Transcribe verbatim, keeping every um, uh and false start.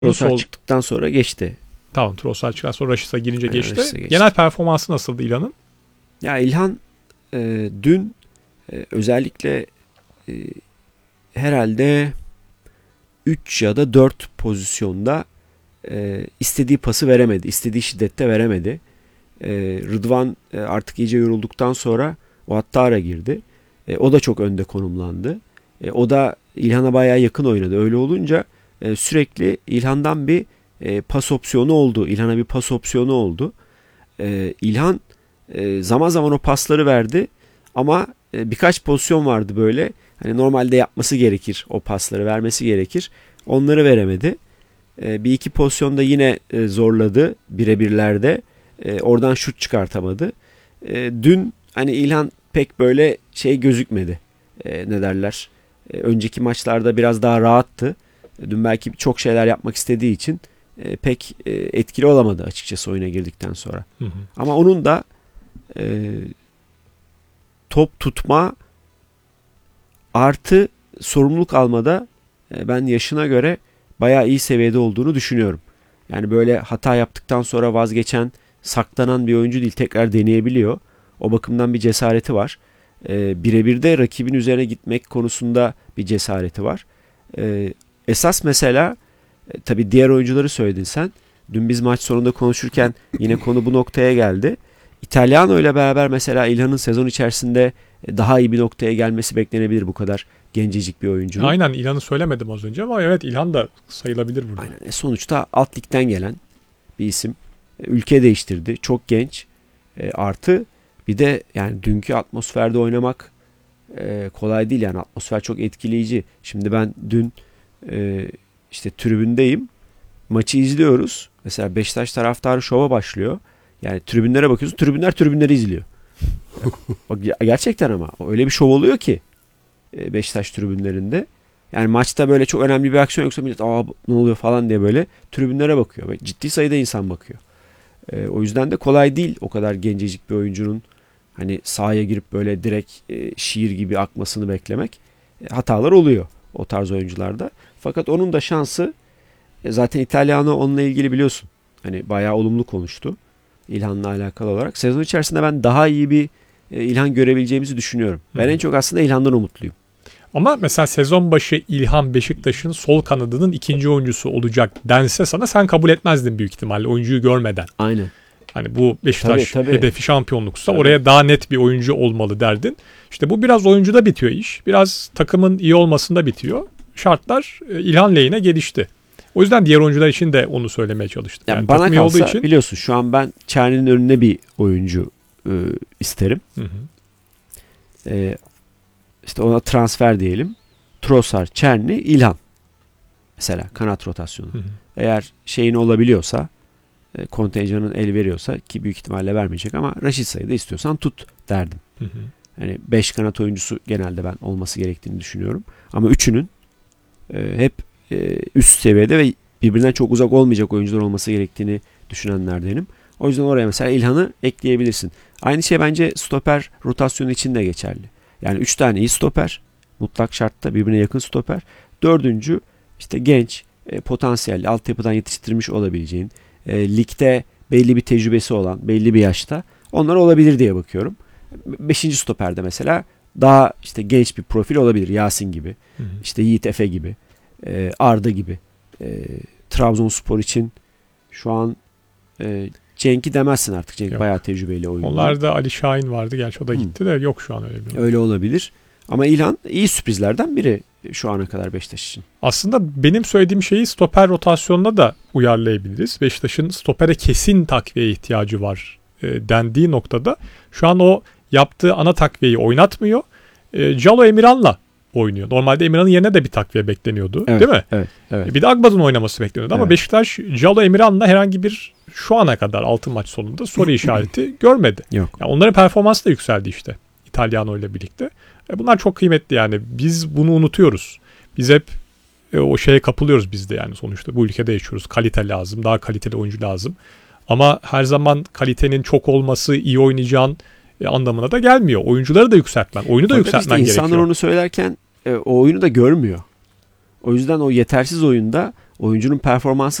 Trossard sol... çıktıktan sonra geçti. Tamam, Trossard çıktıktan sonra Rashica girince Yani geçti. Rashica geçti. Genel performansı nasıldı İlhan'ın? Ya İlhan e, dün e, özellikle e, herhalde üç ya da dört pozisyonda e, istediği pası veremedi. İstediği şiddette veremedi. E, Rıdvan e, artık iyice yorulduktan sonra Ouattara girdi. E, o da çok önde konumlandı. E, o da İlhan'a bayağı yakın oynadı. Öyle olunca e, sürekli İlhan'dan bir e, pas opsiyonu oldu. İlhan'a bir pas opsiyonu oldu. E, İlhan e, zaman zaman o pasları verdi ama e, birkaç pozisyon vardı böyle. Hani normalde yapması gerekir, o pasları vermesi gerekir. Onları veremedi. E, bir iki pozisyonda yine e, zorladı birebirlerde. E, oradan şut çıkartamadı. E, dün hani İlhan pek böyle şey gözükmedi. E, ne derler? E, önceki maçlarda biraz daha rahattı. Dün belki çok şeyler yapmak istediği için e, pek e, etkili olamadı açıkçası oyuna girdikten sonra. Hı hı. Ama onun da e, top tutma artı sorumluluk almada e, ben yaşına göre bayağı iyi seviyede olduğunu düşünüyorum. Yani böyle hata yaptıktan sonra vazgeçen, saklanan bir oyuncu değil, tekrar deneyebiliyor. O bakımdan bir cesareti var. E, birebir de rakibin üzerine gitmek konusunda bir cesareti var. E, esas mesela e, tabii diğer oyuncuları söyledin sen. Dün biz maç sonunda konuşurken yine konu bu noktaya geldi. İtalyano ile beraber mesela İlhan'ın sezon içerisinde daha iyi bir noktaya gelmesi beklenebilir, bu kadar gencecik bir oyuncu. Aynen, İlhan'ı söylemedim az önce ama evet, İlhan da sayılabilir burada. Aynen. E sonuçta alt ligden gelen bir isim. E, ülke değiştirdi. Çok genç. E, artı bir de yani dünkü atmosferde oynamak e, kolay değil yani, atmosfer çok etkileyici. Şimdi ben dün e, işte tribündeyim. Maçı izliyoruz. Mesela Beşiktaş taraftarı şova başlıyor. Yani tribünlere bakıyorsun. Tribünler tribünleri izliyor. Bak, gerçekten ama öyle bir şov oluyor ki Beşiktaş tribünlerinde. Yani maçta böyle çok önemli bir aksiyon yoksa millet aa ne oluyor falan diye böyle tribünlere bakıyor. Ve ciddi sayıda insan bakıyor. E, o yüzden de kolay değil o kadar gencecik bir oyuncunun hani sahaya girip böyle direkt e, şiir gibi akmasını beklemek. E, hatalar oluyor o tarz oyuncularda. Fakat onun da şansı e, zaten İtalyano onunla ilgili biliyorsun. Hani bayağı olumlu konuştu İlhan'la alakalı olarak. Sezon içerisinde ben daha iyi bir e, İlhan görebileceğimizi düşünüyorum. Ben Hı. en çok aslında İlhan'dan umutluyum. Ama mesela sezon başı İlhan Beşiktaş'ın sol kanadının ikinci oyuncusu olacak dense sana, sen kabul etmezdin büyük ihtimalle oyuncuyu görmeden. Aynen. Hani bu Beşiktaş tabii, tabii. hedefi şampiyonluksa tabii. oraya daha net bir oyuncu olmalı derdin. İşte bu biraz oyuncuda bitiyor iş. Biraz takımın iyi olmasında bitiyor. Şartlar İlhan lehine gelişti. O yüzden diğer oyuncular için de onu söylemeye çalıştım. Yani yani bana kalsa olduğu için... biliyorsun şu an ben Çerni'nin önüne bir oyuncu e, isterim. Hı hı. E, işte ona transfer diyelim. Trossard, Çerni, İlhan. Mesela kanat rotasyonu. Hı hı. Eğer şeyin olabiliyorsa, e, kontenjanın el veriyorsa, ki büyük ihtimalle vermeyecek ama Raşitsa'yı da istiyorsan tut derdim. Hı hı. Yani beş kanat oyuncusu genelde ben olması gerektiğini düşünüyorum. Ama üçünün e, hep e, üst seviyede ve birbirinden çok uzak olmayacak oyuncular olması gerektiğini düşünenlerdenim. O yüzden oraya mesela İlhan'ı ekleyebilirsin. Aynı şey bence stoper rotasyonu için de geçerli. Yani üç tane iyi stoper, mutlak şartta birbirine yakın stoper. Dördüncü işte genç, e, potansiyelli, altyapıdan yetiştirmiş olabileceğin, e, ligde belli bir tecrübesi olan, belli bir yaşta onlar olabilir diye bakıyorum. Beşinci stoperde mesela daha işte genç bir profil olabilir. Yasin gibi, hı hı. işte Yiğit Efe gibi, e, Arda gibi. E, Trabzonspor için şu an e, Cenk'i demezsin artık. Cenk yok. Bayağı tecrübeli oyuncu. Onlarda Ali Şahin vardı. Gerçi o da gitti Hı. de yok şu an öyle bir. Öyle olabilir. Ama İlhan iyi sürprizlerden biri şu ana kadar Beşiktaş için. Aslında benim söylediğim şeyi stoper rotasyonuna da uyarlayabiliriz. Beşiktaş'ın stopere kesin takviye ihtiyacı var e, dendiği noktada şu an o yaptığı ana takviyeyi oynatmıyor. E, Calo Emirhan'la oynuyor. Normalde Emirhan'ın yerine de bir takviye bekleniyordu. Evet, değil mi? Evet, evet. Bir de Agbad'ın oynaması bekleniyordu. Evet. Ama Beşiktaş Calo Emirhan'la herhangi bir şu ana kadar altı maç sonunda soru işareti görmedi. Yok. Yani onların performansı da yükseldi işte İtalyano ile birlikte. E bunlar çok kıymetli yani. Biz bunu unutuyoruz. Biz hep e, o şeye kapılıyoruz biz de yani sonuçta. Bu ülkede yaşıyoruz. Kalite lazım. Daha kaliteli oyuncu lazım. Ama her zaman kalitenin çok olması, iyi oynayacağın e, anlamına da gelmiyor. Oyuncuları da yükseltmen, oyunu da Fakat yükseltmen işte gerekiyor. İnsanlar onu söylerken e, o oyunu da görmüyor. O yüzden o yetersiz oyunda oyuncunun performansı